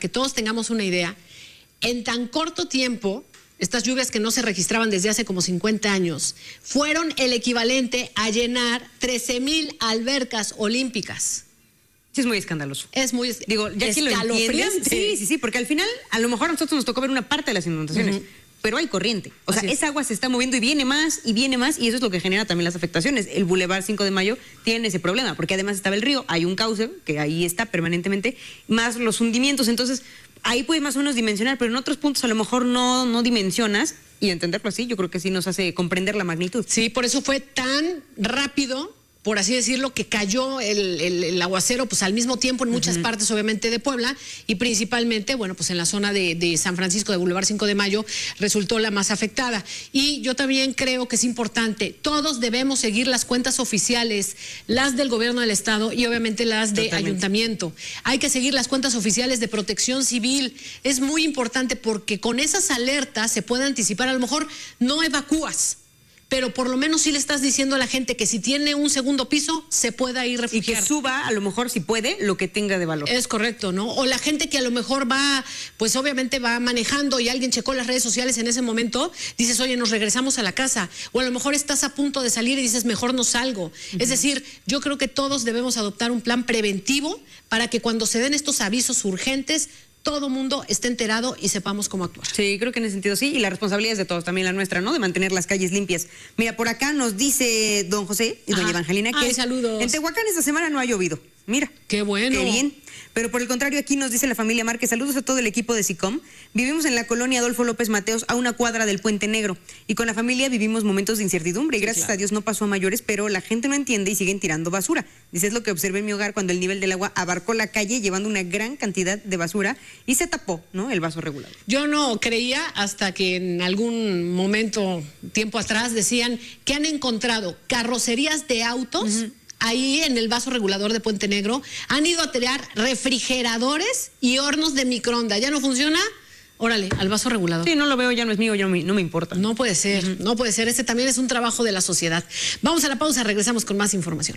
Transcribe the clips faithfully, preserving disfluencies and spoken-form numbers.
que todos tengamos una idea, en tan corto tiempo, estas lluvias que no se registraban desde hace como cincuenta años, fueron el equivalente a llenar trece mil albercas olímpicas. Sí, es muy escandaloso. Es muy Digo, ya que lo entiendes, sí, sí, sí, porque al final, a lo mejor a nosotros nos tocó ver una parte de las inundaciones, uh-huh. pero hay corriente. O Así sea, es. esa agua se está moviendo y viene más, y viene más, y eso es lo que genera también las afectaciones. El Boulevard cinco de Mayo tiene ese problema, porque además estaba el río, hay un cauce que ahí está permanentemente, más los hundimientos, entonces ahí puedes más o menos dimensionar, pero en otros puntos a lo mejor no, no dimensionas, y entenderlo así, yo creo que sí nos hace comprender la magnitud. Sí, por eso fue tan rápido, por así decirlo, que cayó el, el, el aguacero pues al mismo tiempo en muchas uh-huh. partes obviamente de Puebla y principalmente, bueno, pues en la zona de, de San Francisco, de Boulevard cinco de Mayo, resultó la más afectada. Y yo también creo que es importante, todos debemos seguir las cuentas oficiales, las del gobierno del estado y obviamente las de Totalmente. ayuntamiento. Hay que seguir las cuentas oficiales de Protección Civil, es muy importante porque con esas alertas se puede anticipar, a lo mejor no evacúas, pero por lo menos sí le estás diciendo a la gente que si tiene un segundo piso, se pueda ir refugiar. Y que suba, a lo mejor, si puede, lo que tenga de valor. Es correcto, ¿no? O la gente que a lo mejor va, pues obviamente va manejando y alguien checó las redes sociales en ese momento, dices, oye, nos regresamos a la casa. O a lo mejor estás a punto de salir y dices, mejor no salgo. Uh-huh. Es decir, yo creo que todos debemos adoptar un plan preventivo para que cuando se den estos avisos urgentes, todo mundo esté enterado y sepamos cómo actuar. Sí, creo que en ese sentido sí, y la responsabilidad es de todos, también la nuestra, ¿no? De mantener las calles limpias. Mira, por acá nos dice don José y doña Evangelina que Ay, saludos. En Tehuacán esta semana no ha llovido. Mira. Qué bueno. Qué bien. Pero por el contrario, aquí nos dice la familia Márquez, saludos a todo el equipo de SICOM. Vivimos en la colonia Adolfo López Mateos, a una cuadra del Puente Negro. Y con la familia vivimos momentos de incertidumbre. Y gracias sí, claro. a Dios no pasó a mayores, pero la gente no entiende y siguen tirando basura. Dice, es lo que observé en mi hogar cuando el nivel del agua abarcó la calle, llevando una gran cantidad de basura y se tapó, ¿no?, el vaso regulador. Yo no creía hasta que en algún momento, tiempo atrás, decían que han encontrado carrocerías de autos... Uh-huh. Ahí en el vaso regulador de Puente Negro, han ido a tirar refrigeradores y hornos de microondas. ¿Ya no funciona? Órale, al vaso regulador. Sí, no lo veo, ya no es mío, ya no me, no me importa. No puede ser, uh-huh. no puede ser. Este también es un trabajo de la sociedad. Vamos a la pausa, regresamos con más información.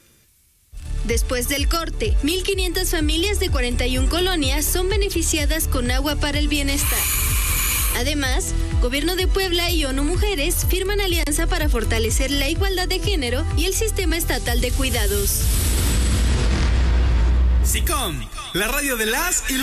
Después del corte, mil quinientas familias de cuarenta y una colonias son beneficiadas con agua para el bienestar. Además, Gobierno de Puebla y ONU Mujeres firman alianza para fortalecer la igualdad de género y el sistema estatal de cuidados. SICOM, la radio de las y los